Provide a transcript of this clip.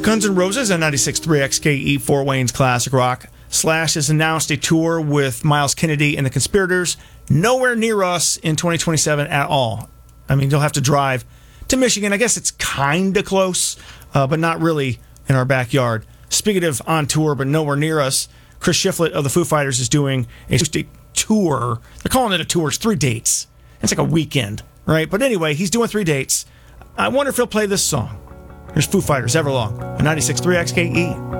Guns N' Roses and 96.3 XKE Fort Wayne's Classic Rock. Slash has announced a tour with Miles Kennedy and the Conspirators. Nowhere near us in 2027 at all. I mean, you'll have to drive to Michigan. I guess it's kind of close, but not really in our backyard. Speaking of on tour, but nowhere near us, Chris Shiflett of the Foo Fighters is doing a tour. They're calling it a tour. It's 3 dates. It's like a weekend, right? But anyway, he's doing 3 dates. I wonder if he'll play this song. Here's Foo Fighters, Everlong, on 96.3 XKE.